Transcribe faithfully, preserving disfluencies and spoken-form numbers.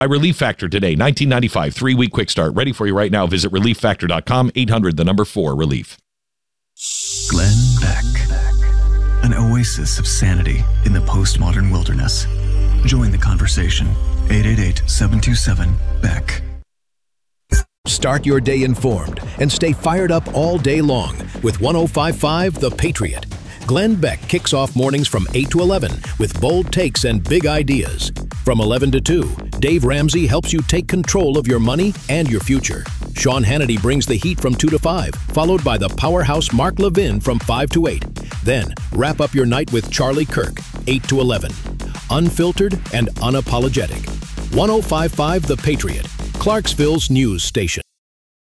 By Relief Factor today, nineteen ninety-five, three-week quick start. Ready for you right now. Visit relief factor dot com, eight hundred, the number four, relief. Glenn Beck, an oasis of sanity in the postmodern wilderness. Join the conversation. eight eight eight, seven two seven, B E C K. Start your day informed and stay fired up all day long with one oh five point five The Patriot. Glenn Beck kicks off mornings from eight to eleven with bold takes and big ideas. From eleven to two, Dave Ramsey helps you take control of your money and your future. Sean Hannity brings the heat from two to five, followed by the powerhouse Mark Levin from five to eight. Then, wrap up your night with Charlie Kirk, eight to eleven. Unfiltered and unapologetic. one oh five point five The Patriot, Clarksville's news station.